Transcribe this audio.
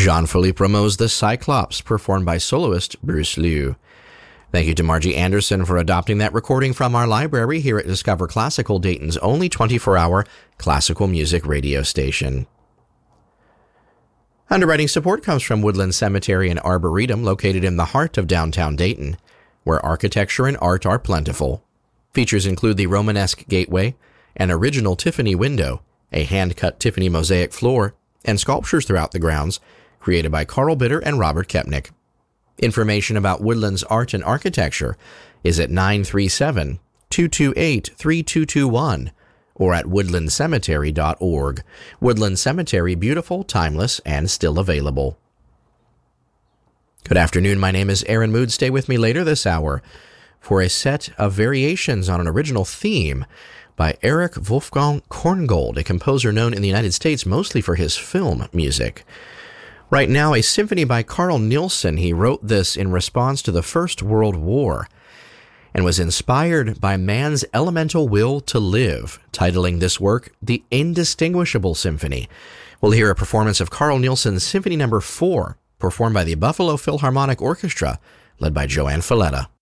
Jean-Philippe Rameau's The Cyclops, performed by soloist Bruce Liu. Thank you to Margie Anderson for adopting that recording from our library here at Discover Classical, Dayton's only 24-hour classical music radio station. Underwriting support comes from Woodland Cemetery and Arboretum, located in the heart of downtown Dayton, where architecture and art are plentiful. Features include the Romanesque gateway, an original Tiffany window, a hand-cut Tiffany mosaic floor, and sculptures throughout the grounds, created by Carl Bitter and Robert Kepnick. Information about Woodland's art and architecture is at 937-228-3221 or at woodlandcemetery.org. Woodland Cemetery, beautiful, timeless, and still available. Good afternoon, my name is Aaron Mood. Stay with me later this hour for a set of variations on an original theme by Erich Wolfgang Korngold, a composer known in the United States mostly for his film music. Right now, a symphony by Carl Nielsen. He wrote this in response to the First World War and was inspired by man's elemental will to live, titling this work The Indistinguishable Symphony. We'll hear a performance of Carl Nielsen's Symphony No. 4, performed by the Buffalo Philharmonic Orchestra, led by Joanne Falletta.